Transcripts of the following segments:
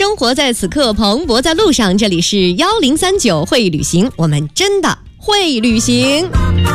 生活在此刻，蓬勃在路上。这里是1039会旅行，我们真的会旅行。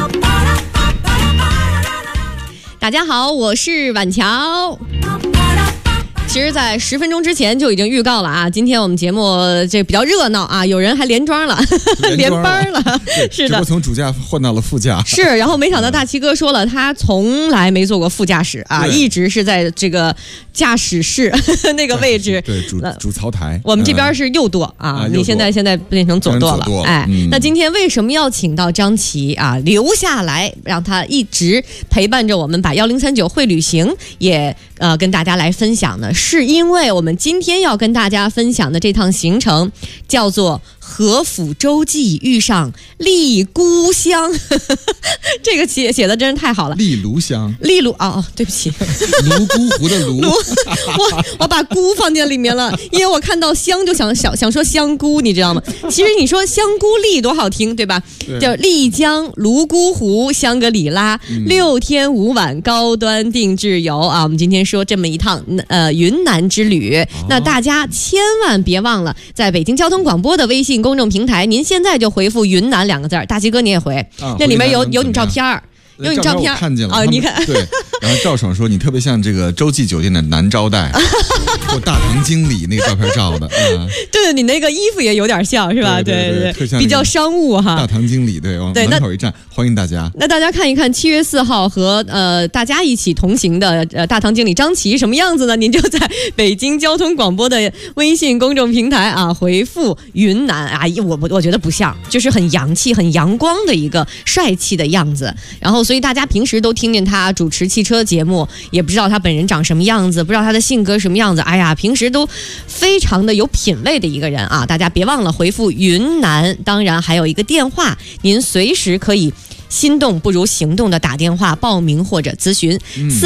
大家好，我是婉乔。其实在10分钟之前就已经预告了啊，今天我们节目这比较热闹啊，有人还连装了连班了，是的， 我从主驾换到了副驾， 是，然后没想到大齐哥说了，他从来没坐过副驾驶啊，一直是在这个驾驶室那个位置， 对，主操台。 我们这边是右舵啊，你现在变成左舵了，哎，那今天为什么要请到张琪啊留下来，让他一直陪伴着我们，把1039会旅行也跟大家来分享呢？是因为我们今天要跟大家分享的这趟行程叫做和府周记遇上丽姑香这个写的真是太好了。 丽炉香， 丽炉哦，对不起， 泸沽湖的泸我把菇放进里面了，因为我看到香就想说香菇，你知道吗？其实你说香菇丽多好听，对吧？叫丽江、泸沽湖、香格里拉6天5晚高端定制游啊！我们今天说这么一趟云南之旅，那大家千万别忘了，在北京交通广播的微信公众平台，您现在就回复云南2个字，大齐哥你也回，那里面有你照片儿。有你照片看见了啊，你看， 对，然后赵爽说你特别像这个洲际酒店的男招待，或大堂经理那个照片照的， 对，你那个衣服也有点像是吧？对，比较商务哈。 大堂经理，对，往门口一站，欢迎大家。 那大家看一看7月4号和大家一起同行的大堂经理张琪什么样子呢？您就在北京交通广播的微信公众平台啊回复云南啊，我觉得不像，就是很洋气、很阳光的一个帅气的样子，然后。所以大家平时都听见他主持汽车节目，也不知道他本人长什么样子，不知道他的性格什么样子。哎呀，平时都非常的有品位的一个人啊！大家别忘了回复云南，当然还有一个电话，您随时可以心动不如行动的打电话报名或者咨询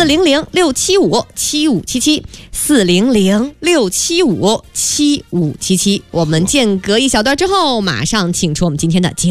，400-675-7577 400-675-7577。我们间隔一小段之后，马上请出我们今天的节目。